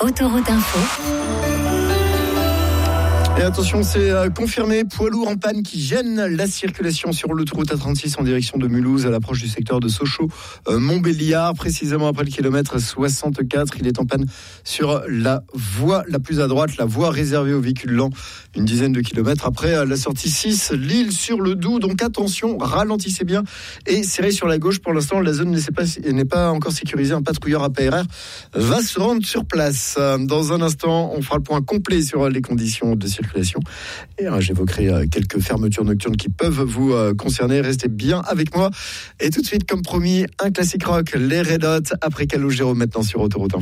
Autoroute Info. Et attention, c'est confirmé, poids lourd en panne qui gêne la circulation sur l'autoroute A36 en direction de Mulhouse à l'approche du secteur de Sochaux-Montbéliard, précisément après le kilomètre 64. Il est en panne sur la voie la plus à droite, la voie réservée aux véhicules lents, une dizaine de kilomètres après la sortie 6, Lille sur le Doubs. Donc attention, ralentissez bien et serrez sur la gauche. Pour l'instant, la zone n'est pas encore sécurisée. Un patrouilleur APRR va se rendre sur place. Dans un instant, on fera le point complet sur les conditions de circulation. Et j'évoquerai quelques fermetures nocturnes qui peuvent vous concerner. Restez bien avec moi. Et tout de suite, comme promis, un classique rock, les Red Hot, après Calogero, maintenant sur Autoroute Info.